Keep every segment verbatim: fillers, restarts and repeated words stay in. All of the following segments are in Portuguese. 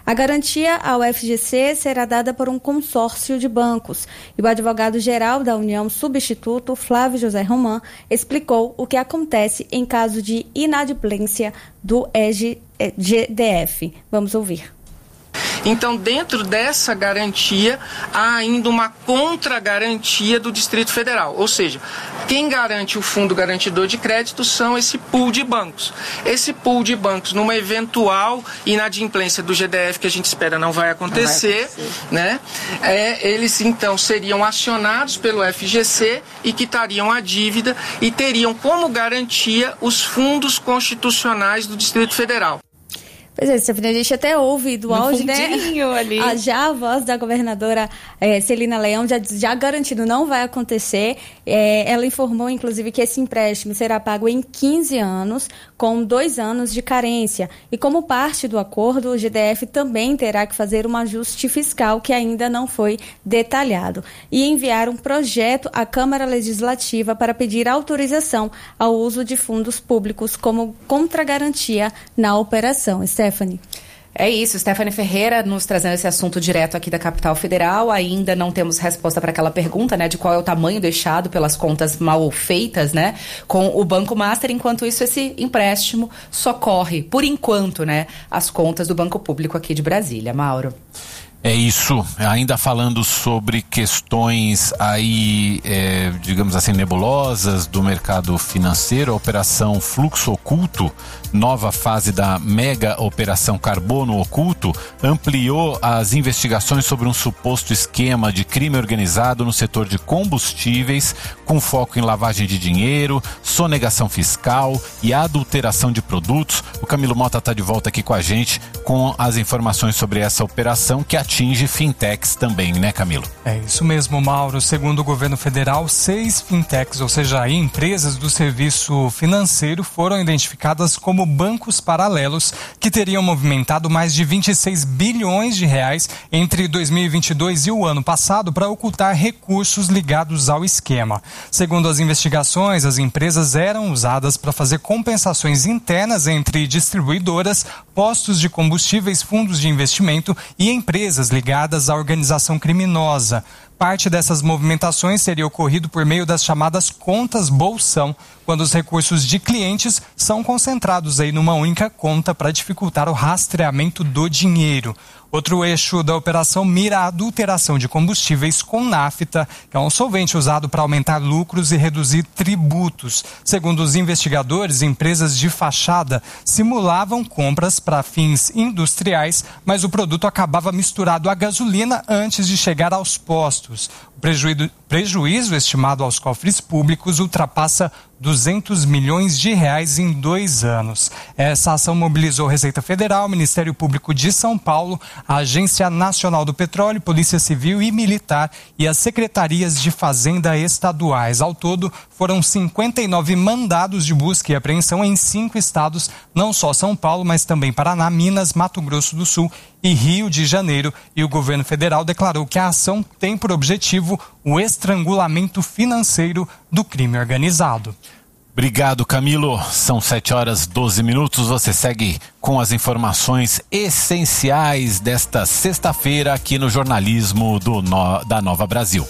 A garantia ao F G C será dada por um consórcio de bancos. E o advogado-geral da União Substituto, Flávio José Roman, explicou o que acontece em caso de inadimplência do G D F. Vamos ouvir. Então, dentro dessa garantia, há ainda uma contra-garantia do Distrito Federal. Ou seja, quem garante o fundo garantidor de crédito são esse pool de bancos. Esse pool de bancos, numa eventual inadimplência do G D F, que a gente espera não vai acontecer, não vai acontecer. né? É, eles, então, seriam acionados pelo F G C e quitariam a dívida e teriam como garantia os fundos constitucionais do Distrito Federal. Pois é, Stephanie, a gente até ouve do áudio, né? Ali. A, já a voz da governadora é, Celina Leão já, já garantido não vai acontecer. É, ela informou, inclusive, que esse empréstimo será pago em quinze anos, com dois anos de carência. E como parte do acordo, o G D F também terá que fazer um ajuste fiscal que ainda não foi detalhado. E enviar um projeto à Câmara Legislativa para pedir autorização ao uso de fundos públicos como contragarantia na operação. Stephanie. É isso, Stephanie Ferreira nos trazendo esse assunto direto aqui da capital federal. Ainda não temos resposta para aquela pergunta, né, de qual é o tamanho deixado pelas contas mal feitas, né, com o Banco Master. Enquanto isso, esse empréstimo socorre, por enquanto, né, as contas do Banco Público aqui de Brasília. Mauro. É isso, ainda falando sobre questões aí, é, digamos assim, nebulosas do mercado financeiro, a operação Fluxo Oculto, nova fase da mega operação Carbono Oculto, ampliou as investigações sobre um suposto esquema de crime organizado no setor de combustíveis, com foco em lavagem de dinheiro, sonegação fiscal e adulteração de produtos. O Camilo Mota está de volta aqui com a gente com as informações sobre essa operação que atinge fintechs também, né, Camilo? É isso mesmo, Mauro. Segundo o governo federal, seis fintechs, ou seja, empresas do serviço financeiro, foram identificadas como bancos paralelos que teriam movimentado mais de vinte e seis bilhões de reais entre dois mil e vinte e dois e o ano passado para ocultar recursos ligados ao esquema. Segundo as investigações, as empresas eram usadas para fazer compensações internas entre distribuidoras, postos de combustíveis, fundos de investimento e empresas ligadas à organização criminosa. Parte dessas movimentações teria ocorrido por meio das chamadas contas bolsão, quando os recursos de clientes são concentrados aí numa única conta para dificultar o rastreamento do dinheiro. Outro eixo da operação mira a adulteração de combustíveis com nafta, que é um solvente usado para aumentar lucros e reduzir tributos. Segundo os investigadores, empresas de fachada simulavam compras para fins industriais, mas o produto acabava misturado à gasolina antes de chegar aos postos. O prejuízo, prejuízo estimado aos cofres públicos ultrapassa duzentos milhões de reais em dois anos. Essa ação mobilizou Receita Federal, Ministério Público de São Paulo, a Agência Nacional do Petróleo, Polícia Civil e Militar e as secretarias de Fazenda estaduais. Ao todo, foram cinquenta e nove mandados de busca e apreensão em cinco estados, não só São Paulo, mas também Paraná, Minas, Mato Grosso do Sul e Rio de Janeiro. E o governo federal declarou que a ação tem por objetivo o estrangulamento financeiro do crime organizado. Obrigado, Camilo. São sete horas e doze minutos. Você segue com as informações essenciais desta sexta-feira aqui no jornalismo do no... da Nova Brasil.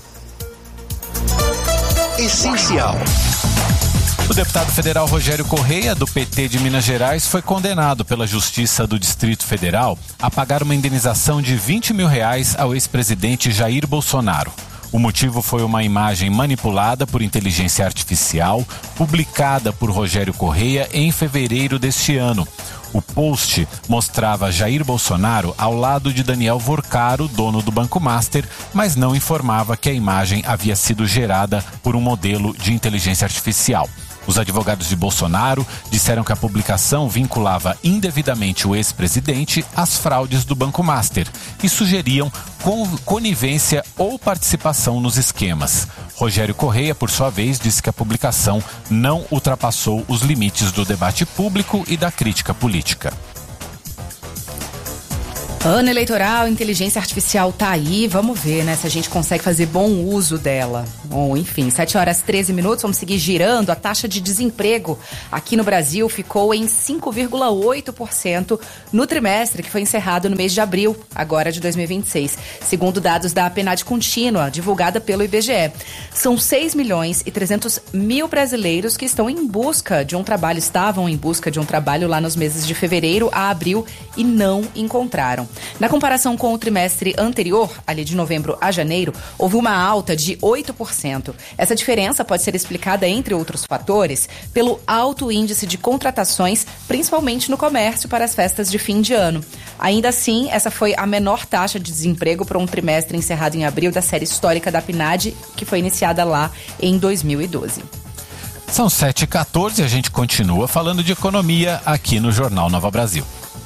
Essencial. O deputado federal Rogério Correia, do P T de Minas Gerais, foi condenado pela Justiça do Distrito Federal a pagar uma indenização de vinte mil reais ao ex-presidente Jair Bolsonaro. O motivo foi uma imagem manipulada por inteligência artificial, publicada por Rogério Correia em fevereiro deste ano. O post mostrava Jair Bolsonaro ao lado de Daniel Vorcaro, dono do Banco Master, mas não informava que a imagem havia sido gerada por um modelo de inteligência artificial. Os advogados de Bolsonaro disseram que a publicação vinculava indevidamente o ex-presidente às fraudes do Banco Master e sugeriam conivência ou participação nos esquemas. Rogério Correia, por sua vez, disse que a publicação não ultrapassou os limites do debate público e da crítica política. Ano eleitoral, inteligência artificial tá aí, vamos ver, né, se a gente consegue fazer bom uso dela. Bom, enfim, sete horas e treze minutos, vamos seguir girando. A taxa de desemprego aqui no Brasil ficou em cinco vírgula oito por cento no trimestre que foi encerrado no mês de abril, agora de dois mil e vinte e seis, segundo dados da PNAD contínua, divulgada pelo I B G E. São seis milhões e trezentos mil brasileiros que estão em busca de um trabalho, estavam em busca de um trabalho lá nos meses de fevereiro a abril e não encontraram. Na comparação com o trimestre anterior, ali de novembro a janeiro, houve uma alta de oito por cento. Essa diferença pode ser explicada, entre outros fatores, pelo alto índice de contratações, principalmente no comércio para as festas de fim de ano. Ainda assim, essa foi a menor taxa de desemprego para um trimestre encerrado em abril da série histórica da PNAD, que foi iniciada lá em dois mil e doze. São sete e quatorze e a gente continua falando de economia aqui no Jornal Nova Brasil.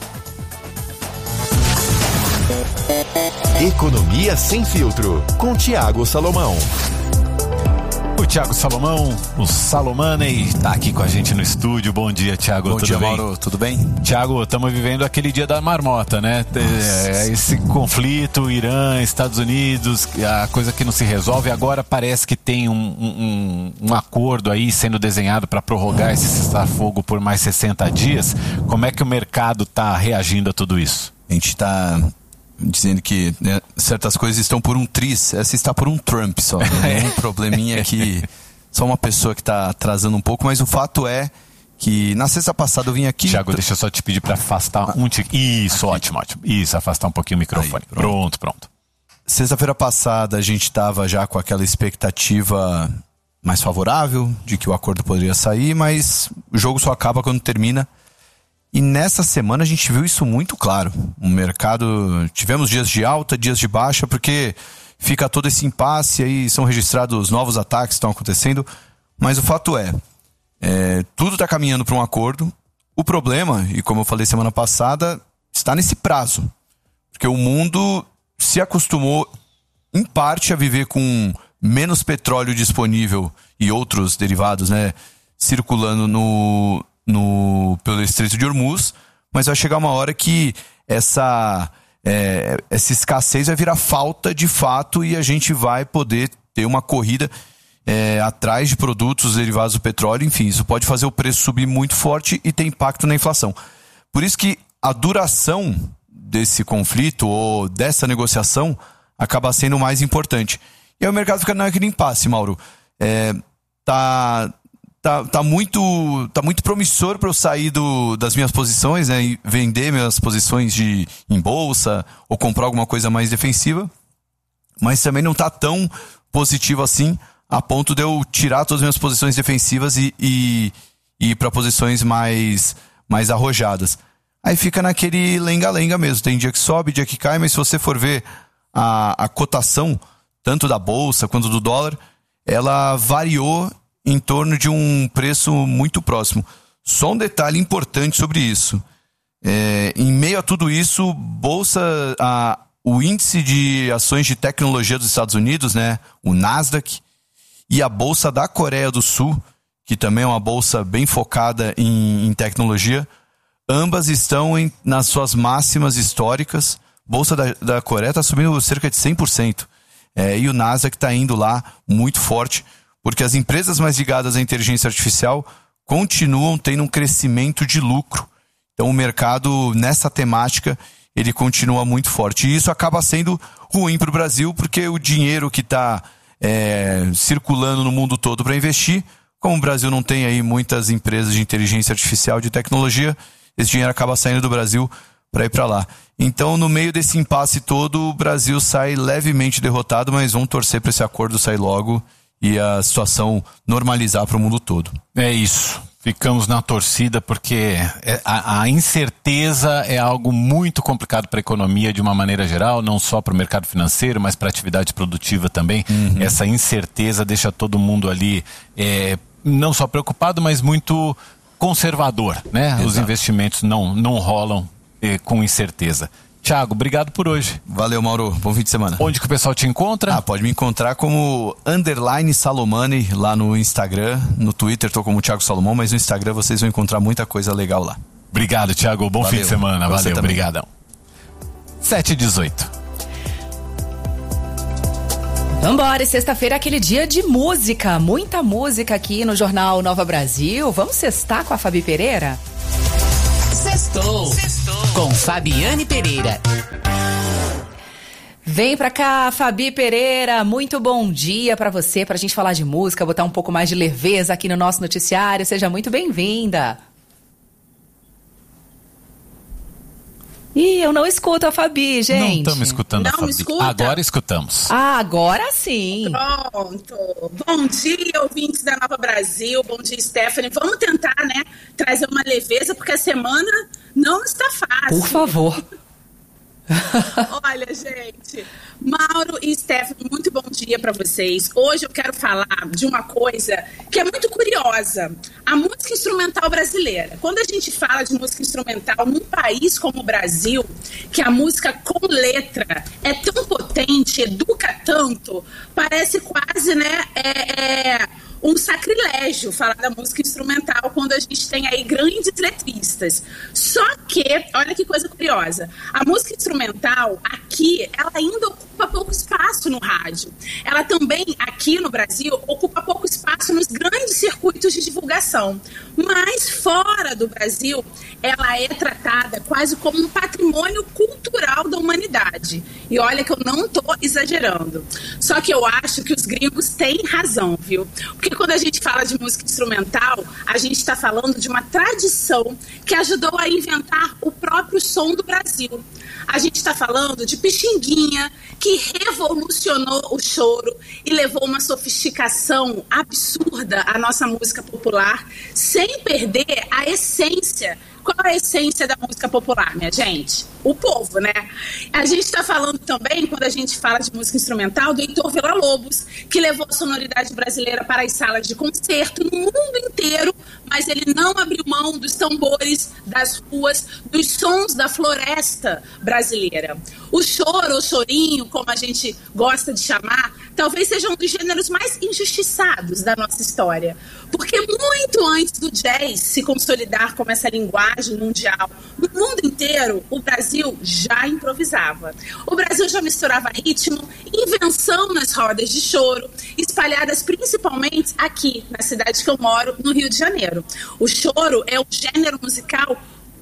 Economia Sem Filtro, com Thiago Salomão. O Thiago Salomão, o Salomoney, está aqui com a gente no estúdio. Bom dia, Thiago. Bom tudo dia, bem? Mauro. Tudo bem? Thiago, estamos vivendo aquele dia da marmota, né? É, esse conflito, Irã, Estados Unidos, a coisa que não se resolve. Agora parece que tem um, um, um acordo aí sendo desenhado para prorrogar esse cessar-fogo por mais sessenta dias. Como é que o mercado está reagindo a tudo isso? A gente está dizendo que, né, certas coisas estão por um tris, essa está por um Trump só. Né? É um probleminha que só uma pessoa que está atrasando um pouco, mas o fato é que na sexta passada eu vim aqui... Thiago, deixa eu só te pedir para afastar ah, um tique. Isso, aqui. ótimo, ótimo. Isso, afastar um pouquinho o microfone. Aí, pronto. pronto, pronto. Sexta-feira passada a gente estava já com aquela expectativa mais favorável de que o acordo poderia sair, mas o jogo só acaba quando termina. E nessa semana a gente viu isso muito claro. O mercado, tivemos dias de alta, dias de baixa, porque fica todo esse impasse aí, são registrados novos ataques que estão acontecendo. Mas o fato é, é tudo está caminhando para um acordo. O problema, e como eu falei semana passada, está nesse prazo. Porque o mundo se acostumou, em parte, a viver com menos petróleo disponível e outros derivados, né, circulando no... No, pelo Estreito de Hormuz, mas vai chegar uma hora que essa, é, essa escassez vai virar falta de fato e a gente vai poder ter uma corrida é, atrás de produtos derivados do petróleo. Enfim, isso pode fazer o preço subir muito forte e ter impacto na inflação. Por isso que a duração desse conflito ou dessa negociação acaba sendo o mais importante. E aí o mercado fica naquele impasse, Mauro. É, tá... Tá, tá, muito, tá muito promissor para eu sair do, das minhas posições, né, e vender minhas posições de, em bolsa ou comprar alguma coisa mais defensiva, mas também não tá tão positivo assim a ponto de eu tirar todas as minhas posições defensivas e, e, e ir para posições mais, mais arrojadas. Aí fica naquele lenga-lenga mesmo, tem dia que sobe, dia que cai, mas se você for ver a, a cotação, tanto da bolsa quanto do dólar, ela variou em torno de um preço muito próximo. Só um detalhe importante sobre isso. É, em meio a tudo isso, bolsa, a, o índice de ações de tecnologia dos Estados Unidos, né, o Nasdaq, e a bolsa da Coreia do Sul, que também é uma bolsa bem focada em, em tecnologia, ambas estão em, nas suas máximas históricas. Bolsa da, da Coreia está subindo cerca de cem por cento. É, e o Nasdaq está indo lá muito forte, porque as empresas mais ligadas à inteligência artificial continuam tendo um crescimento de lucro. Então o mercado, nessa temática, ele continua muito forte. E isso acaba sendo ruim para o Brasil, porque o dinheiro que está é, circulando no mundo todo para investir, como o Brasil não tem aí muitas empresas de inteligência artificial, de tecnologia, esse dinheiro acaba saindo do Brasil para ir para lá. Então, no meio desse impasse todo, o Brasil sai levemente derrotado, mas vamos torcer para esse acordo sair logo e a situação normalizar para o mundo todo. É isso. Ficamos na torcida porque a, a incerteza é algo muito complicado para a economia de uma maneira geral, não só para o mercado financeiro, mas para a atividade produtiva também. Uhum. Essa incerteza deixa todo mundo ali é, não só preocupado, mas muito conservador, né? Exato. Os investimentos não, não rolam é, com incerteza. Thiago, obrigado por hoje. Valeu, Mauro. Bom fim de semana. Onde que o pessoal te encontra? Ah, pode me encontrar como underline Salomone lá no Instagram. No Twitter tô como Thiago Salomão, mas no Instagram vocês vão encontrar muita coisa legal lá. Obrigado, Thiago. Bom Valeu. Fim de semana. Valeu, obrigadão. sete e dezoito. Vambora, sexta-feira é aquele dia de música, muita música aqui no Jornal Nova Brasil. Vamos sextar com a Fabi Pereira? Sextou, Sextou. Com Fabiane Pereira. Vem pra cá, Fabi Pereira, muito bom dia pra você, pra gente falar de música, botar um pouco mais de leveza aqui no nosso noticiário. Seja muito bem-vinda. Ih, eu não escuto a Fabi, gente. Não estamos escutando não a Fabi. Escuta? Agora escutamos. Ah, agora sim. Pronto. Bom dia, ouvintes da Nova Brasil. Bom dia, Stephanie. Vamos tentar, né, trazer uma leveza, porque a semana não está fácil. Por favor. Olha, gente, Mauro e Stephanie, muito bom dia para vocês. Hoje eu quero falar de uma coisa que é muito curiosa, a música instrumental brasileira. Quando a gente fala de música instrumental num país como o Brasil, que a música com letra é tão potente, educa tanto, parece quase, né, é... é um sacrilégio falar da música instrumental quando a gente tem aí grandes letristas. Só que, olha que coisa curiosa, a música instrumental aqui, ela ainda ocupa pouco espaço no rádio. Ela também, aqui no Brasil, ocupa pouco espaço nos grandes circuitos de divulgação. Mas fora do Brasil, ela é tratada quase como um patrimônio cultural da humanidade. E olha que eu não estou exagerando. Só que eu acho que os gringos têm razão, viu? Porque quando a gente fala de música instrumental, a gente está falando de uma tradição que ajudou a inventar o próprio som do Brasil. A gente está falando de Pixinguinha, que revolucionou o choro e levou uma sofisticação absurda à nossa música popular, sem perder a essência. Qual é a essência da música popular, minha gente? O povo, né? A gente está falando também, quando a gente fala de música instrumental, do Heitor Villa-Lobos, que levou a sonoridade brasileira para as salas de concerto no mundo inteiro, mas ele não abriu mão dos tambores, das ruas, dos sons da floresta brasileira. O choro, ou chorinho, como a gente gosta de chamar, talvez seja um dos gêneros mais injustiçados da nossa história. Porque muito antes do jazz se consolidar como essa linguagem mundial, no mundo inteiro, o Brasil já improvisava. O Brasil já misturava ritmo, invenção nas rodas de choro, espalhadas principalmente aqui, na cidade que eu moro, no Rio de Janeiro. O choro é um gênero musical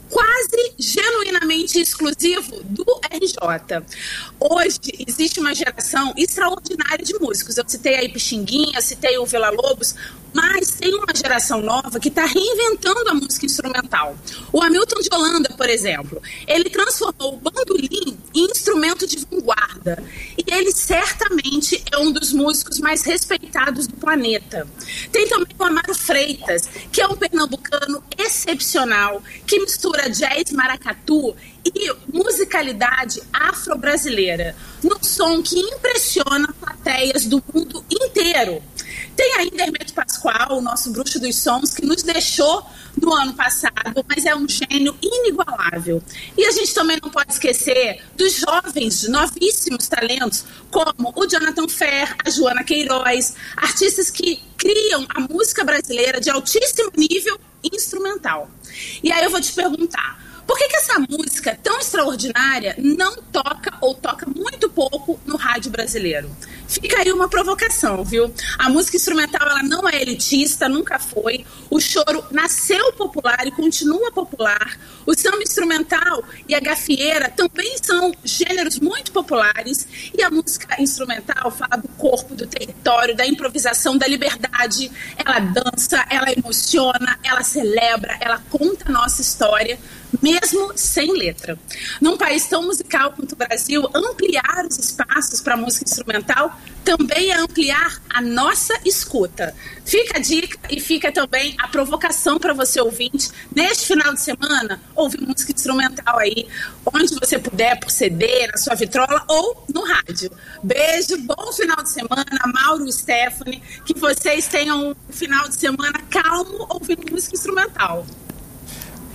quase genuinamente exclusivo do R J. Hoje existe uma geração extraordinária de músicos. Eu citei aí Pixinguinha, citei o Villa-Lobos, mas tem uma geração nova que está reinventando a música instrumental. O Hamilton de Holanda, por exemplo, ele transformou o bandolim em instrumento de vanguarda. E ele certamente é um dos músicos mais respeitados do planeta. Tem também o Amaro Freitas, que é um pernambucano excepcional, que mistura jazz, maracatu e musicalidade afro-brasileira, num som que impressiona plateias do mundo inteiro. Tem ainda Hermeto Pascoal, o nosso bruxo dos sons, que nos deixou no ano passado, mas é um gênio inigualável. E a gente também não pode esquecer dos jovens, novíssimos talentos, como o Jonathan Fer, a Joana Queiroz, artistas que criam a música brasileira de altíssimo nível instrumental. E aí eu vou te perguntar, por que que essa música tão extraordinária não toca ou toca muito pouco no rádio brasileiro? Fica aí uma provocação, viu? A música instrumental, ela não é elitista, nunca foi. O choro nasceu popular e continua popular. O samba instrumental e a gafieira também são gêneros muito populares. E a música instrumental fala do corpo, do território, da improvisação, da liberdade. Ela dança, ela emociona, ela celebra, ela conta a nossa história, mesmo sem letra. Num país tão musical quanto o Brasil, ampliar os espaços para a música instrumental também é ampliar a nossa escuta. Fica a dica e fica também a provocação para você ouvinte, neste final de semana, ouvir música instrumental aí, onde você puder, por C D, na sua vitrola ou no rádio. Beijo, bom final de semana, Mauro e Stephanie, que vocês tenham um final de semana calmo ouvindo música instrumental.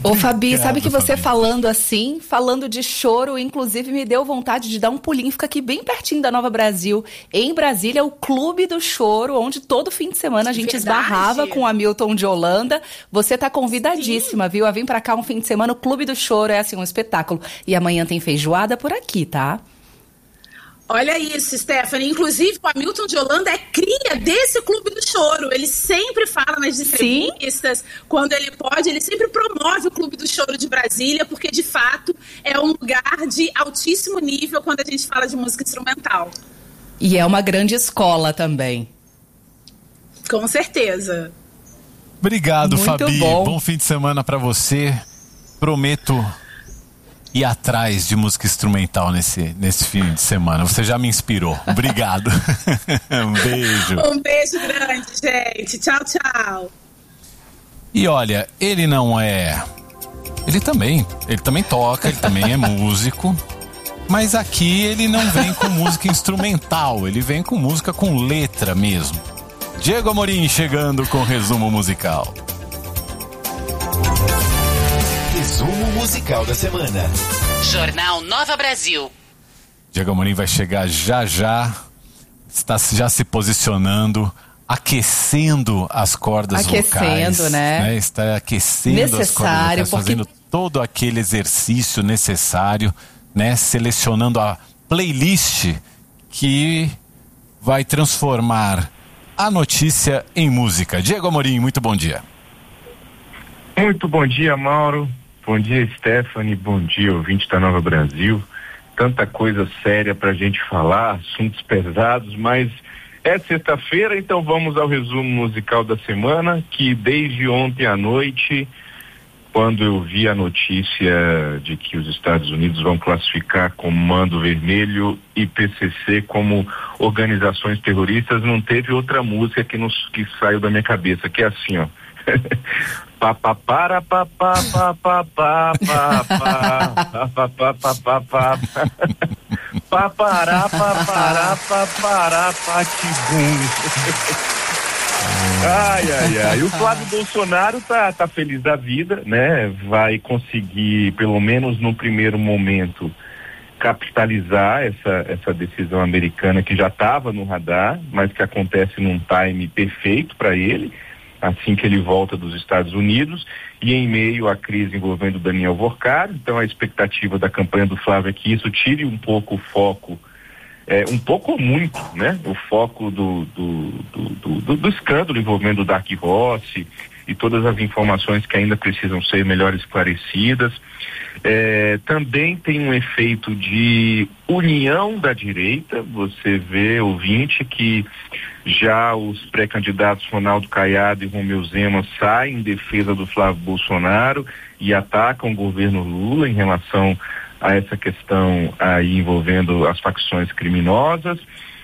Ô Fabi, sabe que você Fabi. falando assim, falando de choro, inclusive me deu vontade de dar um pulinho, fica aqui bem pertinho da Nova Brasil, em Brasília, o Clube do Choro, onde todo fim de semana a gente Verdade. esbarrava com o Hamilton de Holanda. Você tá convidadíssima, Sim. viu? A vir pra cá um fim de semana, o Clube do Choro é assim um espetáculo. E amanhã tem feijoada por aqui, tá? Olha isso, Stephanie. Inclusive, o Hamilton de Holanda é cria desse Clube do Choro. Ele sempre fala nas entrevistas, Sim. quando ele pode, ele sempre promove o Clube do Choro de Brasília, porque, de fato, é um lugar de altíssimo nível quando a gente fala de música instrumental. E é uma grande escola também. Com certeza. Obrigado, Muito Fabi. Bom. Bom fim de semana para você. Prometo ir atrás de música instrumental nesse, nesse fim de semana. Você já me inspirou. Obrigado. Um beijo. Um beijo grande, gente. Tchau, tchau. E olha, ele não é... Ele também, ele também toca, ele também é músico. Mas aqui ele não vem com música instrumental, ele vem com música com letra mesmo. Diego Amorim chegando com o resumo musical. Resumo musical da semana. Jornal Nova Brasil. Diego Amorim vai chegar já já, está já se posicionando, aquecendo as cordas aquecendo, vocais. Né? né? Está aquecendo necessário, as cordas vocais, porque... fazendo todo aquele exercício necessário, né? Selecionando a playlist que vai transformar a notícia em música. Diego Amorim, muito bom dia. Muito bom dia, Mauro. Bom dia, Stephanie. Bom dia, ouvinte da Nova Brasil. Tanta coisa séria pra gente falar, assuntos pesados, mas é sexta-feira, então vamos ao resumo musical da semana, que desde ontem à noite, quando eu vi a notícia de que os Estados Unidos vão classificar Comando Vermelho e P C C como organizações terroristas, não teve outra música que, nos, que saiu da minha cabeça, que é assim, ó. Pa pa para pa pa pa pa pa pa pa pa pa pa pa pa pa pará pa pará pa pará pa tibum. Ai, ai, ai. O Flávio Bolsonaro tá, tá feliz da vida, né? Vai conseguir, pelo menos no primeiro momento, capitalizar essa, essa decisão americana que já estava no radar, mas que acontece num time perfeito para ele, assim que ele volta dos Estados Unidos, e em meio à crise envolvendo Daniel Vorcari. Então a expectativa da campanha do Flávio é que isso tire um pouco o foco, é, um pouco ou muito, né? O foco do, do, do, do, do escândalo envolvendo o Dark Rossi e todas as informações que ainda precisam ser melhor esclarecidas. É, também tem um efeito de união da direita. Você vê, ouvinte, que já os pré-candidatos Ronaldo Caiado e Romeu Zema saem em defesa do Flávio Bolsonaro e atacam o governo Lula em relação a essa questão aí envolvendo as facções criminosas.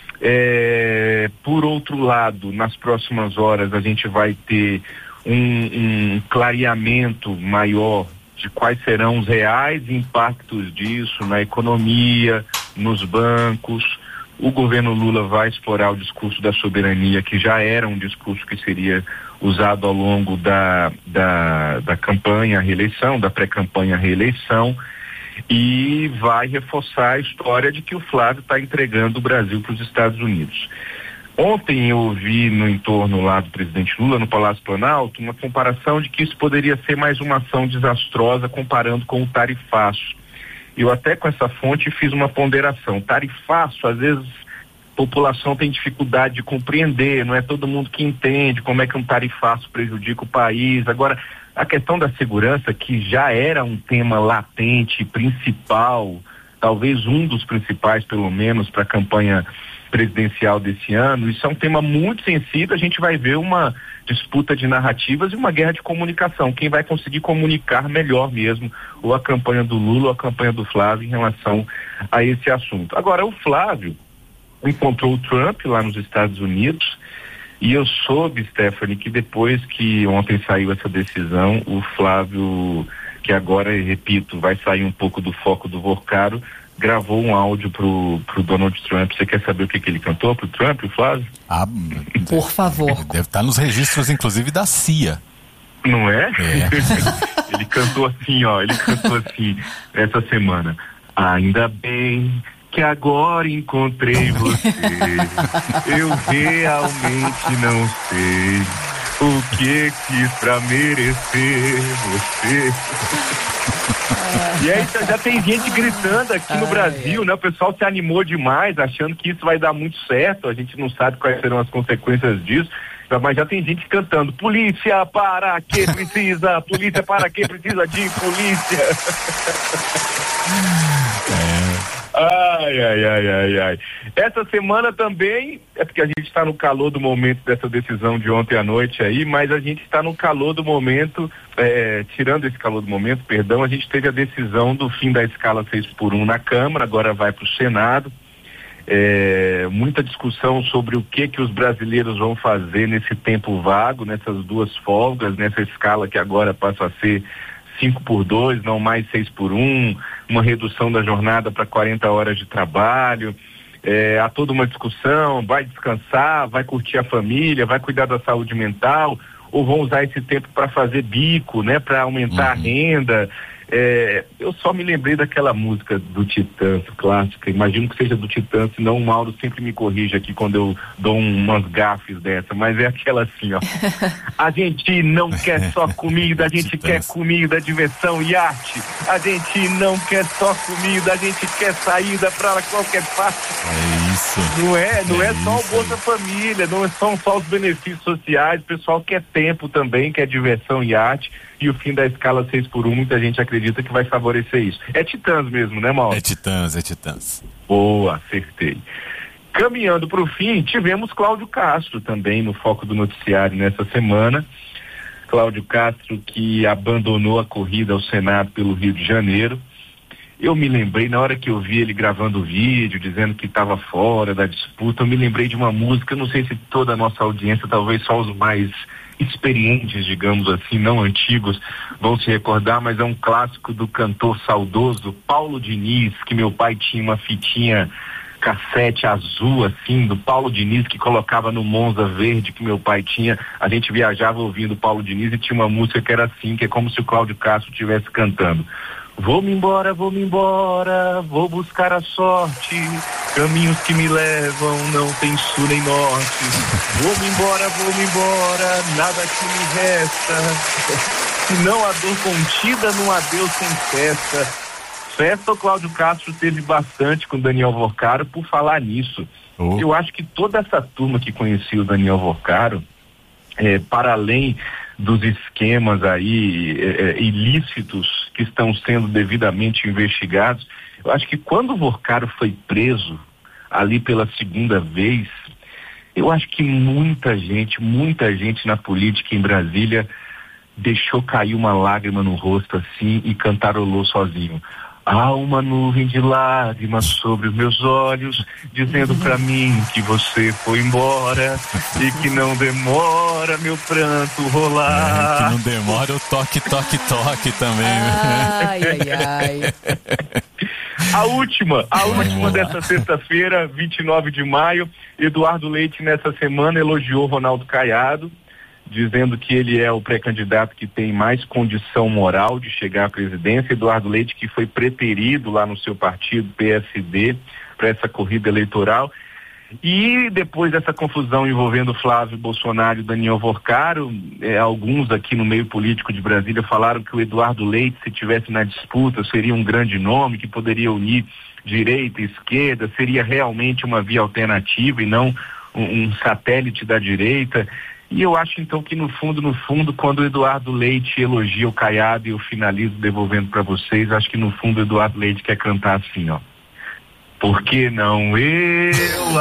É, por outro lado, nas próximas horas a gente vai ter um, um clareamento maior de quais serão os reais impactos disso na economia, nos bancos. O governo Lula vai explorar o discurso da soberania, que já era um discurso que seria usado ao longo da, da, da campanha à reeleição, da pré-campanha à reeleição, e vai reforçar a história de que o Flávio está entregando o Brasil para os Estados Unidos. Ontem eu ouvi no entorno lá do presidente Lula, no Palácio Planalto, uma comparação de que isso poderia ser mais uma ação desastrosa comparando com o tarifaço. Eu até com essa fonte fiz uma ponderação. Tarifaço, às vezes a população tem dificuldade de compreender, não é todo mundo que entende como é que um tarifaço prejudica o país. Agora, a questão da segurança, que já era um tema latente, principal, talvez um dos principais, pelo menos, para a campanha presidencial desse ano, isso é um tema muito sensível. A gente vai ver uma disputa de narrativas e uma guerra de comunicação. Quem vai conseguir comunicar melhor mesmo, ou a campanha do Lula ou a campanha do Flávio em relação a esse assunto. Agora, o Flávio encontrou o Trump lá nos Estados Unidos, e eu soube, Stephanie, que depois que ontem saiu essa decisão, o Flávio, que agora, repito, vai sair um pouco do foco do Vorcaro, gravou um áudio pro, pro Donald Trump. Você quer saber o que, que ele cantou pro Trump, o Flávio? Ah, por favor. Deve estar nos registros, inclusive, da C I A. Não é? É. Ele cantou assim, ó, ele cantou assim essa semana. Ainda bem que agora encontrei você, eu realmente não sei o que quis pra merecer você. E aí já tem gente gritando aqui no Brasil, né? O pessoal se animou demais, achando que isso vai dar muito certo. A gente não sabe quais serão as consequências disso, mas já tem gente cantando: polícia para que precisa, polícia para que precisa de polícia. Ai, ai, ai, ai, ai. Essa semana também, é porque a gente está no calor do momento dessa decisão de ontem à noite aí, mas a gente está no calor do momento, é, tirando esse calor do momento, perdão, a gente teve a decisão do fim da escala seis por um na Câmara, agora vai para o Senado. É, muita discussão sobre o que que os brasileiros vão fazer nesse tempo vago, nessas duas folgas, nessa escala que agora passa a ser cinco por dois, não mais seis por um, uma redução da jornada para quarenta horas de trabalho. É, há toda uma discussão: vai descansar, vai curtir a família, vai cuidar da saúde mental, ou vão usar esse tempo para fazer bico, né, para aumentar uhum. a renda. É, eu só me lembrei daquela música do Titãs, clássica, imagino que seja do Titãs, senão o Mauro sempre me corrige aqui quando eu dou umas gafes dessa, mas é aquela assim, ó. A gente não quer só comida, a gente quer comida, diversão e arte. A gente não quer só comida, a gente quer saída para qualquer parte. É isso. Não é, não é, é só isso. o Bolsa Família, não são só os benefícios sociais, o pessoal quer tempo também, quer diversão e arte. E o fim da escala seis por um, muita gente acredita que vai favorecer isso. É Titãs mesmo, né, Mauro? É Titãs, é Titãs. Boa, acertei. Caminhando para o fim, tivemos Cláudio Castro também no foco do noticiário nessa semana. Cláudio Castro, que abandonou a corrida ao Senado pelo Rio de Janeiro. Eu me lembrei, na hora que eu vi ele gravando o vídeo, dizendo que estava fora da disputa, eu me lembrei de uma música, não sei se toda a nossa audiência, talvez só os mais experientes, digamos assim, não antigos, vão se recordar, mas é um clássico do cantor saudoso Paulo Diniz, que meu pai tinha uma fitinha cassete azul, assim, do Paulo Diniz, que colocava no Monza verde que meu pai tinha. A gente viajava ouvindo Paulo Diniz e tinha uma música que era assim, que é como se o Cláudio Castro estivesse cantando: vou-me embora, vou-me embora, vou buscar a sorte, caminhos que me levam, não tem sul nem norte. Vou-me embora, vou-me embora, nada que me resta, se não a dor contida, num adeus sem festa. Festa o Cláudio Castro teve bastante com Daniel Vorcaro por falar nisso. Oh. Eu acho que toda essa turma que conhecia o Daniel Vorcaro, é, para além dos esquemas aí é, ilícitos que estão sendo devidamente investigados, eu acho que quando o Vorcaro foi preso ali pela segunda vez, eu acho que muita gente, muita gente na política em Brasília deixou cair uma lágrima no rosto assim e cantarolou sozinho. Há uma nuvem de lágrimas sobre os meus olhos, dizendo pra mim que você foi embora e que não demora meu pranto rolar. É, que não demora o toque, toque, toque também. Ai, ai, ai. A última, a última dessa sexta-feira, vinte e nove de maio, Eduardo Leite nessa semana elogiou Ronaldo Caiado, dizendo que ele é o pré-candidato que tem mais condição moral de chegar à presidência. Eduardo Leite, que foi preterido lá no seu partido, P S D, para essa corrida eleitoral. E depois dessa confusão envolvendo Flávio Bolsonaro e Daniel Vorcaro, eh, alguns aqui no meio político de Brasília falaram que o Eduardo Leite, se tivesse na disputa, seria um grande nome que poderia unir direita e esquerda, seria realmente uma via alternativa e não um, um satélite da direita. E eu acho então que no fundo, no fundo, quando o Eduardo Leite elogia o Caiado, e eu finalizo devolvendo para vocês, acho que no fundo o Eduardo Leite quer cantar assim, ó. Por que não eu?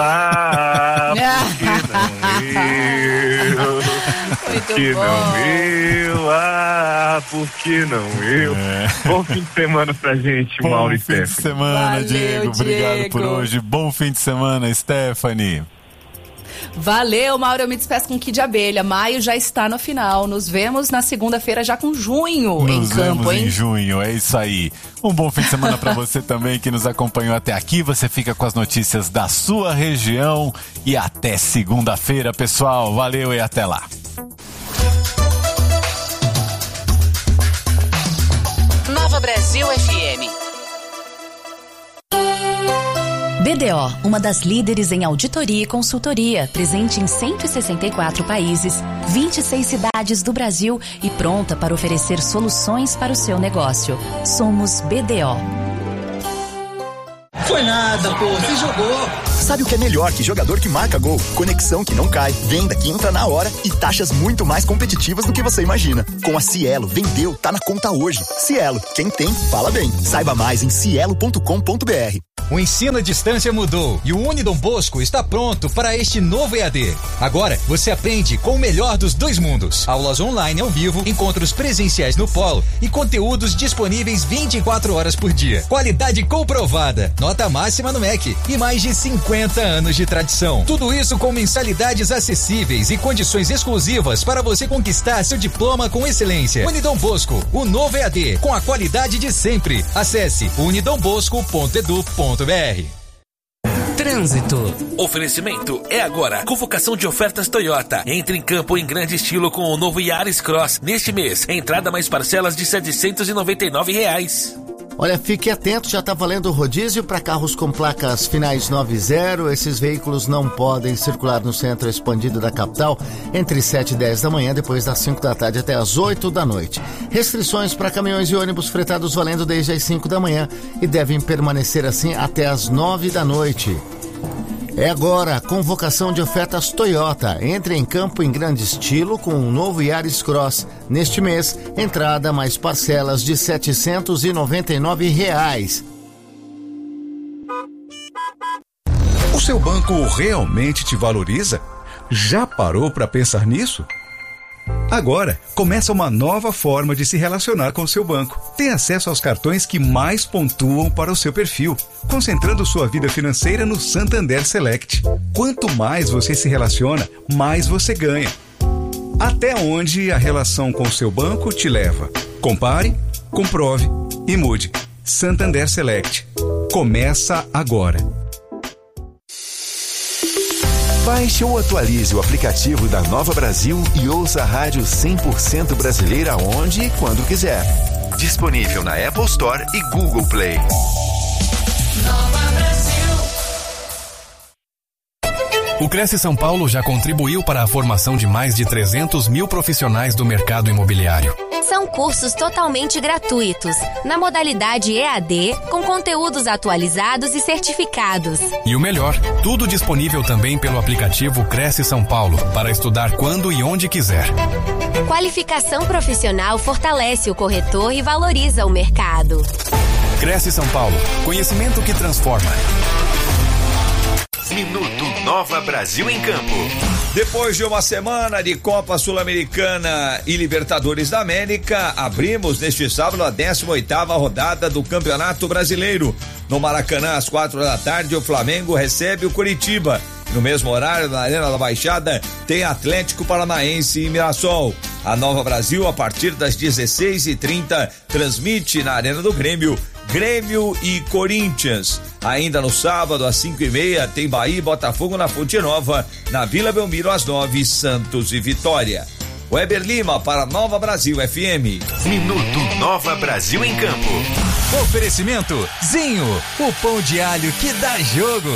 Ah, por que não eu? Por que não eu? Ah, por que não eu? É. Bom fim de semana pra gente, Bom Mauro e Stephanie. Bom fim de semana, Valeu, Diego. Obrigado Diego. por hoje. Bom fim de semana, Stephanie. Valeu, Mauro, eu me despeço com Kid Abelha. Maio já está no final. Nos vemos na segunda-feira já com junho em campo, hein? Nos vemos em junho, é isso aí. Um bom fim de semana para você também que nos acompanhou até aqui. Você fica com as notícias da sua região e até segunda-feira, pessoal. Valeu e até lá. Brasil F M. B D O, uma das líderes em auditoria e consultoria, presente em cento e sessenta e quatro países, vinte e seis cidades do Brasil e pronta para oferecer soluções para o seu negócio. Somos B D O. Foi nada, pô, você jogou. Sabe o que é melhor que jogador que marca gol? Conexão que não cai, venda que entra na hora e taxas muito mais competitivas do que você imagina. Com a Cielo, vendeu, tá na conta hoje. Cielo, quem tem, fala bem. Saiba mais em cielo ponto com ponto b r. O ensino à distância mudou e o Unidom Bosco está pronto para este novo E A D. Agora, você aprende com o melhor dos dois mundos. Aulas online ao vivo, encontros presenciais no polo e conteúdos disponíveis vinte e quatro horas por dia. Qualidade comprovada, nota máxima no M E C e mais de cinquenta anos de tradição. Tudo isso com mensalidades acessíveis e condições exclusivas para você conquistar seu diploma com excelência. Unidom Bosco, o novo E A D, com a qualidade de sempre. Acesse unidom bosco ponto edu ponto b r. Trânsito. Oferecimento é agora. Convocação de ofertas Toyota. Entre em campo em grande estilo com o novo Yaris Cross. Neste mês, entrada mais parcelas de setecentos e noventa e nove reais. Olha, fique atento, já está valendo o rodízio para carros com placas finais nove zero. Esses veículos não podem circular no centro expandido da capital entre sete e dez da manhã, depois das cinco da tarde até as oito da noite. Restrições para caminhões e ônibus fretados valendo desde as cinco da manhã e devem permanecer assim até as nove da noite. É agora, convocação de ofertas Toyota. Entre em campo em grande estilo com um novo Yaris Cross. Neste mês, entrada mais parcelas de setecentos e noventa e nove reais. O seu banco realmente te valoriza? Já parou para pensar nisso? Agora, começa uma nova forma de se relacionar com o seu banco. Tem acesso aos cartões que mais pontuam para o seu perfil, concentrando sua vida financeira no Santander Select. Quanto mais você se relaciona, mais você ganha. Até onde a relação com o seu banco te leva? Compare, comprove e mude. Santander Select. Começa agora. Baixe ou atualize o aplicativo da Nova Brasil e ouça a rádio cem por cento brasileira onde e quando quiser. Disponível na Apple Store e Google Play. Nova Brasil. O Cresce São Paulo já contribuiu para a formação de mais de trezentos mil profissionais do mercado imobiliário. São cursos totalmente gratuitos, na modalidade E A D, com conteúdos atualizados e certificados. E o melhor, tudo disponível também pelo aplicativo Cresce São Paulo, para estudar quando e onde quiser. Qualificação profissional fortalece o corretor e valoriza o mercado. Cresce São Paulo, conhecimento que transforma. Minuto Nova Brasil em Campo. Depois de uma semana de Copa Sul-Americana e Libertadores da América, abrimos neste sábado a décima oitava rodada do Campeonato Brasileiro. No Maracanã, às quatro da tarde, o Flamengo recebe o Coritiba. No mesmo horário, na Arena da Baixada, tem Atlético Paranaense e Mirassol. A Nova Brasil, a partir das dezesseis e trinta, transmite na Arena do Grêmio, Grêmio e Corinthians. Ainda no sábado, às cinco e meia, tem Bahia e Botafogo na Fonte Nova, na Vila Belmiro, às nove, Santos e Vitória. Weber Lima para Nova Brasil F M. Minuto Nova Brasil em Campo. Oferecimento Zinho, o pão de alho que dá jogo.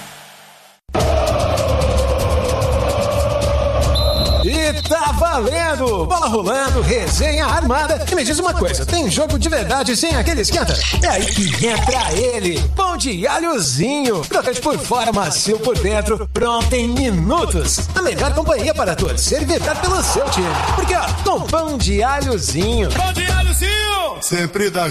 E tá valendo! Bola rolando, resenha armada. E me diz uma coisa, tem jogo de verdade sem aquele esquenta? É aí que entra ele, pão de alhozinho. Crocante por fora, macio por dentro, pronto em minutos. A melhor companhia para torcer e vibrar pelo seu time. Porque ó, com pão de alhozinho. Pão de alhozinho! Sempre dá